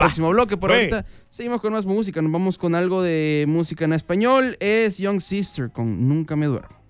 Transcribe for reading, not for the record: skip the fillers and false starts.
próximo bloque. Por ahorita seguimos con más música. Nos vamos con algo de música en español. Es Young Sister con Nunca Me Duermo.